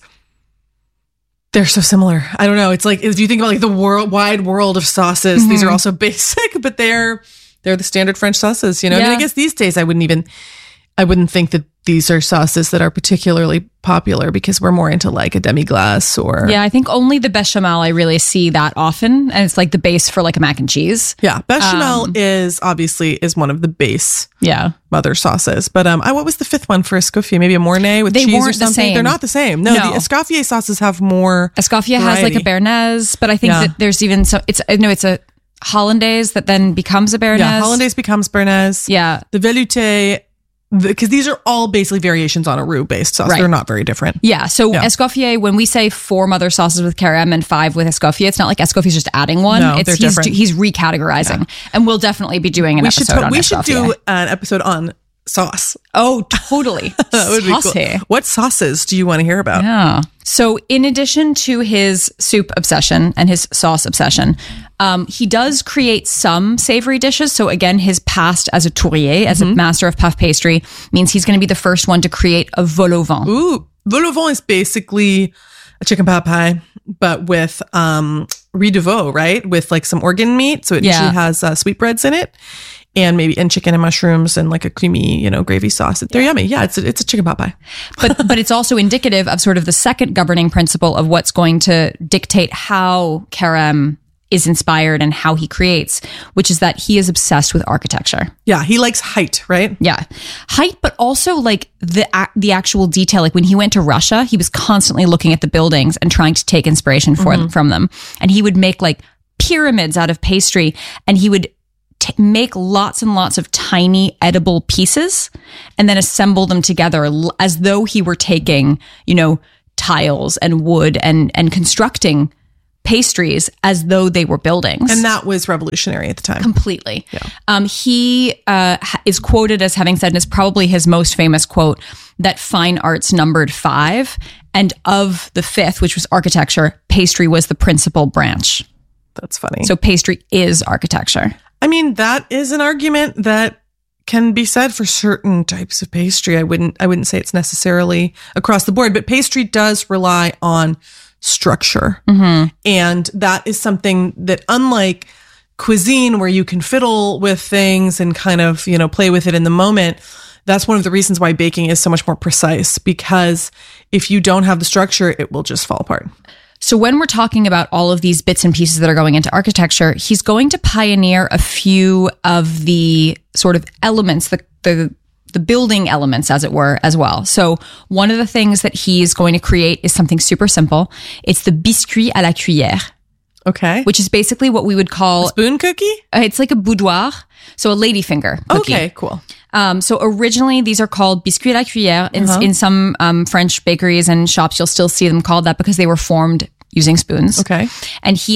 they're so similar. I don't know. It's like, if you think about like the wide world of sauces, these are also basic, but they're the standard French sauces, I mean, I guess these days I wouldn't think that these are sauces that are particularly popular because we're more into like a demi-glace or... Yeah, I think only the bechamel I really see that often. And it's like the base for like a mac and cheese. Yeah, bechamel is one of the base mother sauces. But what was the 5th one for Escoffier? Maybe a Mornay with cheese or something? They're not the same. No, the Escoffier sauces have more Escoffier has like a Béarnaise, but I think that there's even it's a Hollandaise that then becomes a Béarnaise. Yeah, Hollandaise becomes Béarnaise. Yeah. The velouté... Because these are all basically variations on a roux-based sauce. Right. They're not very different. Yeah. So Escoffier, when we say 4 mother sauces with Carême and 5 with Escoffier, it's not like Escoffier's just adding one. No, they're different. He's recategorizing. Yeah. And we'll definitely be doing an episode on Escoffier. We should do an episode on sauce. Oh, totally. That would be cool. What sauces do you want to hear about? Yeah. So in addition to his soup obsession and his sauce obsession, he does create some savory dishes. So again, his past as a tourier, as a master of puff pastry, means he's going to be the first one to create a vol au vent. Ooh, vol au vent is basically a chicken pot pie, but with riz de veau, right? With like some organ meat. So it usually has sweetbreads in it. And chicken and mushrooms and like a creamy, gravy sauce. They're yummy. Yeah, it's a chicken pot pie. But it's also indicative of sort of the second governing principle of what's going to dictate how Carême is inspired and how he creates, which is that he is obsessed with architecture. Yeah, he likes height, right? Yeah. Height, but also like the actual detail. Like when he went to Russia, he was constantly looking at the buildings and trying to take inspiration from them. And he would make like pyramids out of pastry, and he would make lots and lots of tiny edible pieces and then assemble them together as though he were taking, tiles and wood and constructing pastries as though they were buildings. And that was revolutionary at the time. Completely. Yeah. He is quoted as having said, and it's probably his most famous quote, that fine arts numbered 5. And of the 5th, which was architecture, pastry was the principal branch. That's funny. So pastry is architecture. I mean, that is an argument that can be said for certain types of pastry. I wouldn't say it's necessarily across the board, but pastry does rely on structure. And that is something that, unlike cuisine where you can fiddle with things and kind of, play with it in the moment, that's one of the reasons why baking is so much more precise, because if you don't have the structure, it will just fall apart. So when we're talking about all of these bits and pieces that are going into architecture, he's going to pioneer a few of the sort of elements, the building elements, as it were, as well. So one of the things that he's going to create is something super simple. It's the biscuit à la cuillère. Okay. Which is basically what we would call... A spoon cookie? It's like a boudoir. So a ladyfinger cookie. Okay, cool. So originally these are called biscuits à la cuillère. In some French bakeries and shops, you'll still see them called that because they were formed using spoons. Okay. And he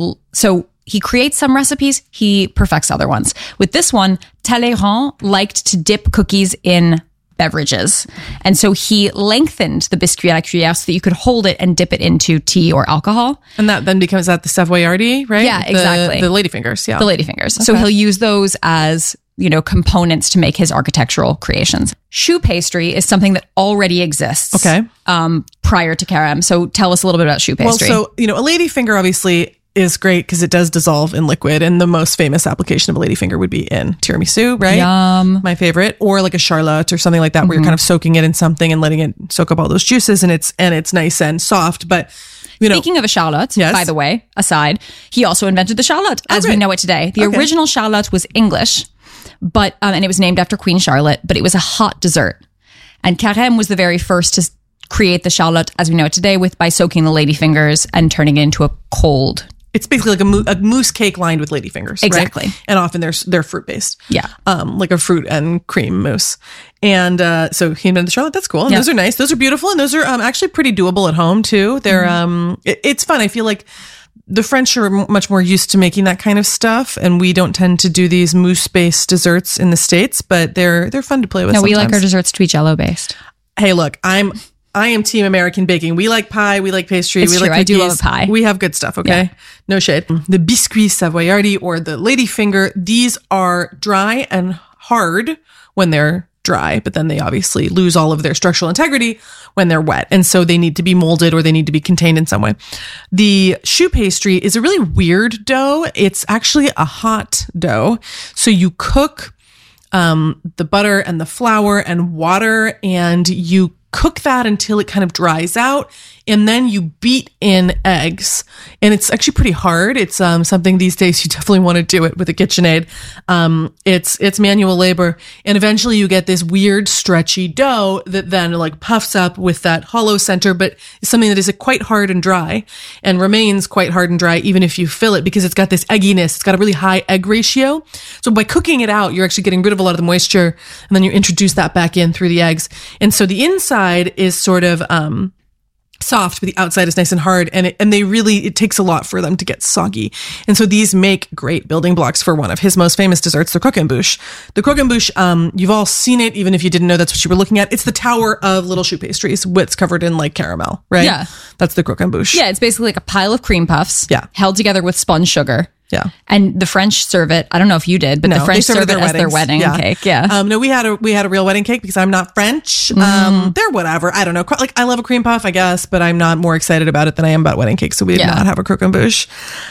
creates some recipes, he perfects other ones. With this one, Talleyrand liked to dip cookies in beverages. And so he lengthened the biscuit à la cuillère so that you could hold it and dip it into tea or alcohol. And that then becomes the Savoyardi, right? Yeah, exactly. The ladyfingers, yeah. The ladyfingers. Okay. So he'll use those as, components to make his architectural creations. Choux pastry is something that already exists. Okay. Prior to carême. So tell us a little bit about choux pastry. Well, so, a ladyfinger obviously is great because it does dissolve in liquid, and the most famous application of a ladyfinger would be in tiramisu, right? Yum. My favorite, or like a charlotte or something like that, where you're kind of soaking it in something and letting it soak up all those juices, and it's nice and soft. But speaking of a charlotte, by the way, aside, he also invented the charlotte as we know it today. The original charlotte was English, but and it was named after Queen Charlotte, but it was a hot dessert, and carême was the very first to create the charlotte as we know it today by soaking the ladyfingers and turning it into a cold. It's basically like a mousse cake lined with ladyfingers. Exactly. Right? And often they're fruit based. Yeah. Like a fruit and cream mousse. And so he invented the charlotte. That's cool. And those are nice. Those are beautiful. And those are actually pretty doable at home too. They're it's fun. I feel like the French are much more used to making that kind of stuff, and we don't tend to do these mousse based desserts in the States, but they're fun to play with. No, sometimes. we like our desserts to be Jell-O based. Hey, look, I am team American baking. We like pie. We like pastry. It's we true. like cookies. I do love a pie. We have good stuff. Okay. Yeah. No shade. The biscuit savoyardi or the ladyfinger. These are dry and hard when they're dry, but then they obviously lose all of their structural integrity when they're wet. And so they need to be molded or they need to be contained in some way. The choux pastry is a really weird dough. It's actually a hot dough. So you cook the butter and the flour and water, and you cook that until it kind of dries out, and then you beat in eggs. And it's actually pretty hard. It's something these days you definitely want to do it with a KitchenAid. It's manual labor, and eventually you get this weird stretchy dough that then like puffs up with that hollow center, but it's something that is quite hard and dry and remains quite hard and dry even if you fill it, because it's got this egginess. It's got a really high egg ratio. So by cooking it out, you're actually getting rid of a lot of the moisture, and then you introduce that back in through the eggs. And so the inside is sort of soft, but the outside is nice and hard, and it takes a lot for them to get soggy. And so these make great building blocks for one of his most famous desserts, the croquembouche. The croquembouche, you've all seen it, even if you didn't know that's what you were looking at. It's the tower of little choux pastries, it's covered in like caramel, right? Yeah. That's the croquembouche. Yeah, it's basically like a pile of cream puffs, held together with spun sugar. Yeah. And the French serve it. I don't know if you did, but the French serve it as their wedding cake. Yeah. No, we had a real wedding cake because I'm not French. They're whatever. I don't know. Like, I love a cream puff, I guess, but I'm not more excited about it than I am about wedding cake. So we did not have a croquembouche.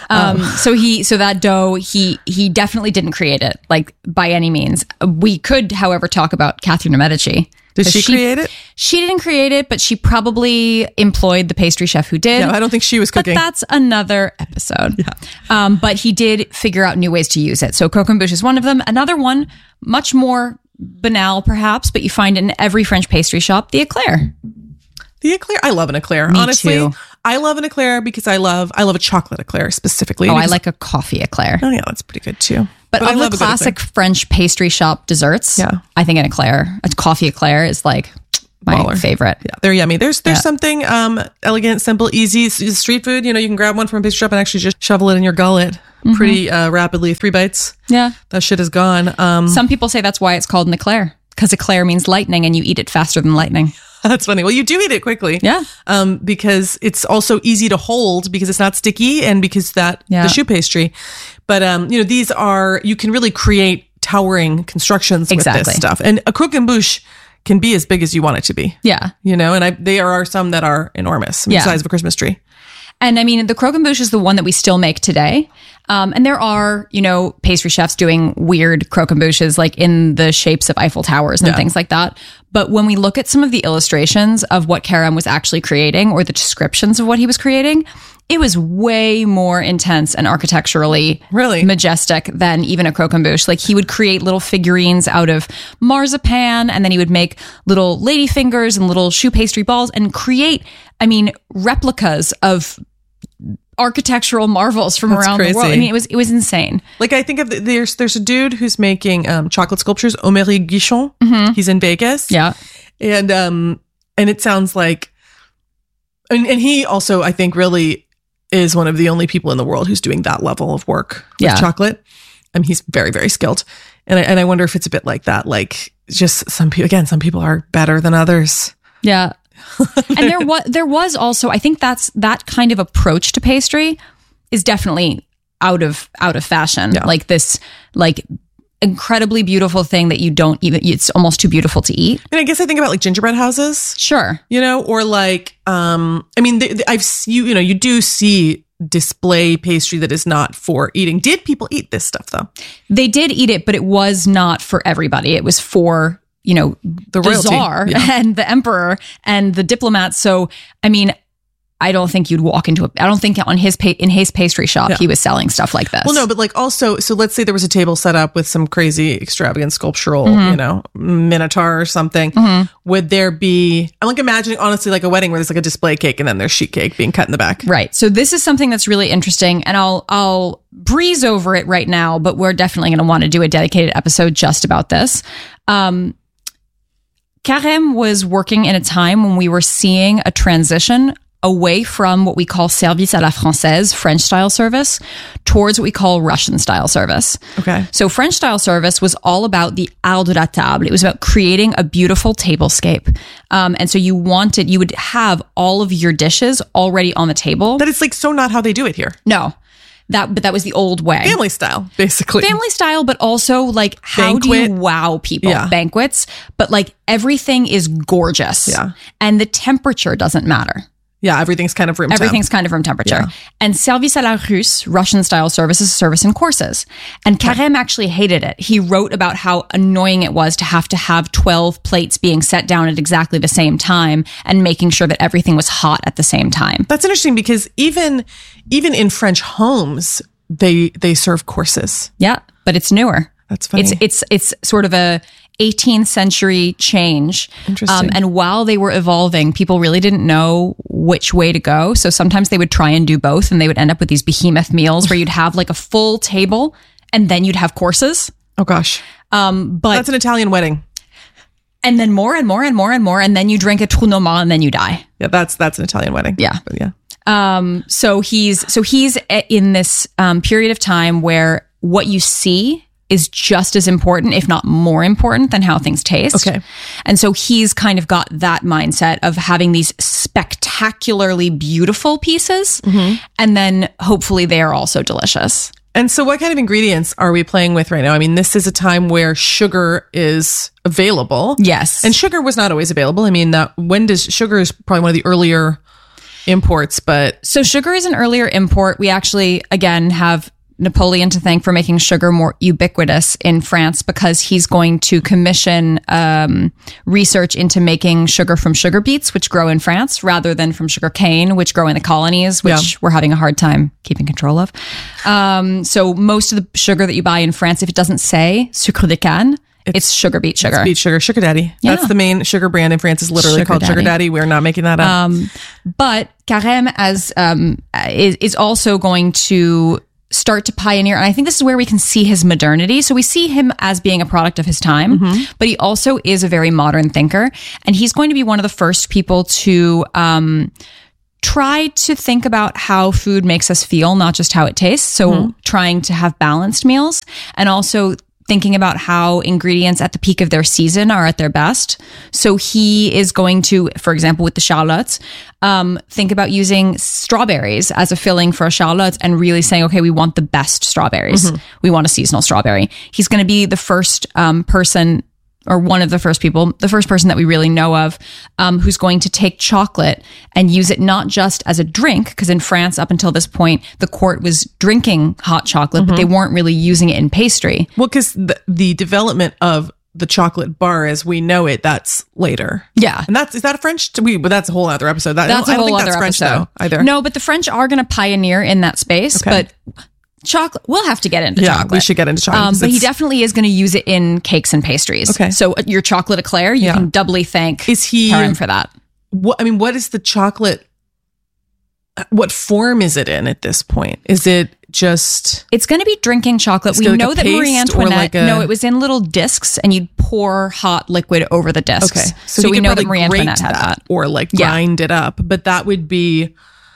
So that dough, he definitely didn't create it, like by any means. We could, however, talk about Catherine de Medici. Did she create it? She didn't create it, but she probably employed the pastry chef who did. Yeah, I don't think she was cooking. But that's another episode. Yeah. But he did figure out new ways to use it. So croquembouche is one of them. Another one, much more banal perhaps, but you find it in every French pastry shop, the eclair. The eclair. I love an eclair. Me Honestly, too. I love an eclair because I love a chocolate eclair specifically. Oh, I like a coffee eclair. Oh yeah, that's pretty good too. But I of love the a good classic French pastry shop desserts, I think a coffee eclair is like my favorite. Yeah, they're yummy. There's something elegant, simple, easy street food. You know, you can grab one from a pastry shop and actually just shovel it in your gullet pretty rapidly. 3 bites. Yeah, that shit is gone. Some people say that's why it's called an eclair, because eclair means lightning, and you eat it faster than lightning. That's funny. Well, you do eat it quickly. Yeah. Because it's also easy to hold because it's not sticky and because the choux pastry. But, these are, you can really create towering constructions with this stuff. And a croquembouche can be as big as you want it to be. Yeah. And there are some that are enormous, the size of a Christmas tree. And I mean, the croquembouche is the one that we still make today. And there are, pastry chefs doing weird croquembouches like in the shapes of Eiffel Towers and things like that. But when we look at some of the illustrations of what Carême was actually creating or the descriptions of what he was creating, it was way more intense and architecturally majestic than even a croquembouche. Like he would create little figurines out of marzipan, and then he would make little lady fingers and little choux pastry balls and create, replicas of architectural marvels from around the world. I mean, it was insane. Like I think of there's a dude who's making chocolate sculptures, Omery Guichon. He's in Vegas. Yeah. And it sounds like, and he also, I think, really is one of the only people in the world who's doing that level of work with chocolate. He's very, very skilled. And I wonder if it's a bit like that. Like just some people are better than others. Yeah. And there was also, I think that kind of approach to pastry is definitely out of fashion. Yeah. Like this, incredibly beautiful thing that you don't even, it's almost too beautiful to eat. And I guess I think about like gingerbread houses. Sure. Or like, you do see display pastry that is not for eating. Did people eat this stuff though? They did eat it, but it was not for everybody. It was for, the royalty. Tsar and the emperor and the diplomats. So, I don't think you'd walk into I don't think in his pastry shop, he was selling stuff like this. Well, no, but like also, so let's say there was a table set up with some crazy extravagant sculptural, minotaur or something. Would there be, I'm like imagining honestly like a wedding where there's like a display cake and then there's sheet cake being cut in the back. Right. So this is something that's really interesting, and I'll breeze over it right now, but we're definitely going to want to do a dedicated episode just about this. Carême was working in a time when we were seeing a transition away from what we call service à la française, French style service, towards what we call Russian style service. Okay. So French style service was all about the art de la table. It was about creating a beautiful tablescape. And so you would have all of your dishes already on the table. That is like so not how they do it here. No. But that was the old way. Family style, basically. Family style, but also like how do you wow people? Yeah. Banquets. But like everything is gorgeous. Yeah. And the temperature doesn't matter. Yeah, everything's kind of room temperature. Everything's kind of room temperature. Yeah. And service à la Russe, Russian style service, is service in courses. And Carême actually hated it. He wrote about how annoying it was to have 12 plates being set down at exactly the same time and making sure that everything was hot at the same time. That's interesting because even in French homes, they serve courses. Yeah, but it's newer. That's funny. It's sort of a 18th century change. Interesting. And while they were evolving, people really didn't know which way to go. So sometimes they would try and do both, and they would end up with these behemoth meals where you'd have like a full table and then you'd have courses. Oh gosh. But that's an Italian wedding. And then more and more and more and more, and then you drink a trou normand and then you die. Yeah, that's an Italian wedding. Yeah. But yeah. So he's in this period of time where what you see is just as important, if not more important, than how things taste. Okay. And so he's kind of got that mindset of having these spectacularly beautiful pieces, and then hopefully they are also delicious. And so what kind of ingredients are we playing with right now? I mean, this is a time where sugar is available. Yes. And sugar was not always available. I mean, sugar is probably one of the earlier imports, but... So sugar is an earlier import. We actually, again, have Napoleon to thank for making sugar more ubiquitous in France, because he's going to commission research into making sugar from sugar beets, which grow in France, rather than from sugar cane, which grow in the colonies, which we're having a hard time keeping control of. So most of the sugar that you buy in France, if it doesn't say sucre de canne, it's sugar beet sugar. It's beet sugar. Sugar Daddy. Yeah. That's the main sugar brand in France, is literally called Sugar Daddy. We're not making that up. But Carême is also going to start to pioneer, and I think this is where we can see his modernity. So we see him as being a product of his time, but he also is a very modern thinker, and he's going to be one of the first people to try to think about how food makes us feel, not just how it tastes. So trying to have balanced meals, and also thinking about how ingredients at the peak of their season are at their best. So he is going to, for example, with the charlottes, think about using strawberries as a filling for a charlotte, and really saying, okay, we want the best strawberries. We want a seasonal strawberry. He's going to be the first person, or one of the first people, the first person that we really know of, who's going to take chocolate and use it not just as a drink, because in France, up until this point, the court was drinking hot chocolate, but they weren't really using it in pastry. Well, because the development of the chocolate bar as we know it, that's later. Yeah. And is that French? But that's a whole other episode. That's I don't a whole think other that's French episode. though, either. No, but the French are going to pioneer in that space, but chocolate, we'll have to get into chocolate. We should get into chocolate. But he definitely is going to use it in cakes and pastries. Okay. So your chocolate eclair, you can doubly thank Carême for that. What is the chocolate? What form is it in at this point? Is it just... It's going to be drinking chocolate. We know that Marie Antoinette... No, it was in little discs, and you'd pour hot liquid over the discs. Okay. So we know that Marie Antoinette had that. Or grind it up. But that would be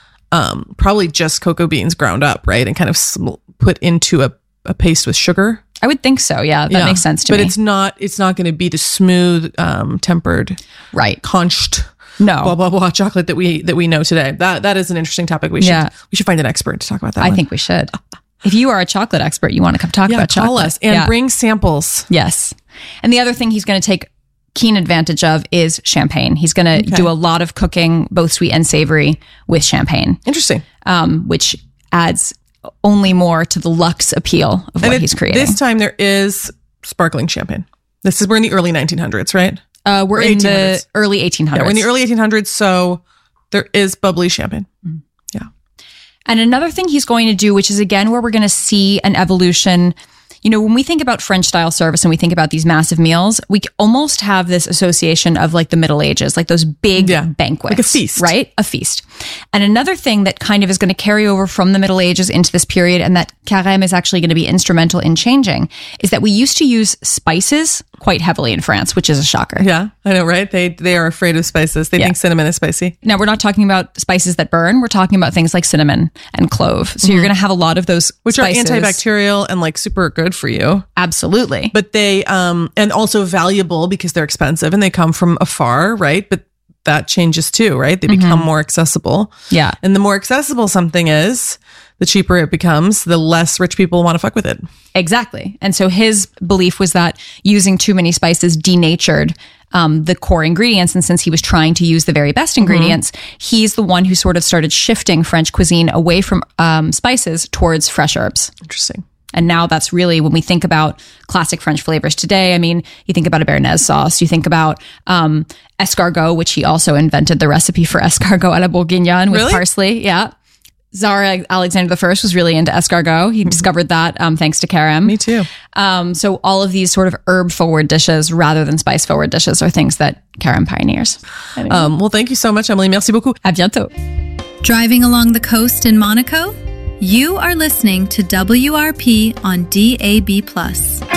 probably just cocoa beans ground up, right? And kind of put into a paste with sugar. I would think so. Yeah, that makes sense to me. But it's not going to be the smooth, tempered, conched... No, blah blah blah chocolate that we know today. That is an interesting topic. We should find an expert to talk about that. I think we should. If you are a chocolate expert, you want to come talk about chocolate, call us and bring samples. Yes. And the other thing he's going to take keen advantage of is champagne. He's going to do a lot of cooking, both sweet and savory, with champagne. Interesting. Which adds only more to the luxe appeal of what he's creating. This time there is sparkling champagne. We're in the early 1900s, right? We're in the early 1800s. Yeah, we're in the early 1800s, so there is bubbly champagne. Yeah. And another thing he's going to do, which is again where we're going to see an evolution. You know, when we think about French style service and we think about these massive meals, we almost have this association of like the Middle Ages, like those big banquets. Like a feast. Right? A feast. And another thing that kind of is going to carry over from the Middle Ages into this period, and that Carême is actually going to be instrumental in changing, is that we used to use spices quite heavily in France, which is a shocker. Yeah, I know, right? They are afraid of spices. They think cinnamon is spicy. Now, we're not talking about spices that burn. We're talking about things like cinnamon and clove. So you're going to have a lot of those which spices. are antibacterial and like super good for you. Absolutely. But they, and also valuable because they're expensive and they come from afar, right? But that changes too, right? They become more accessible. Yeah. And the more accessible something is, the cheaper it becomes, the less rich people want to fuck with it. Exactly. And so his belief was that using too many spices denatured the core ingredients. And since he was trying to use the very best ingredients, he's the one who sort of started shifting French cuisine away from spices towards fresh herbs. Interesting. And now that's really, when we think about classic French flavors today, I mean, you think about a béarnaise sauce, you think about escargot, which he also invented the recipe for escargot à la bourguignonne with parsley. Yeah. Tsar Alexander I was really into escargot. He discovered that thanks to Carême. Me too. So all of these sort of herb-forward dishes rather than spice-forward dishes are things that Carême pioneers. Well, thank you so much, Emily. Merci beaucoup. À bientôt. Driving along the coast in Monaco? You are listening to WRP on DAB+.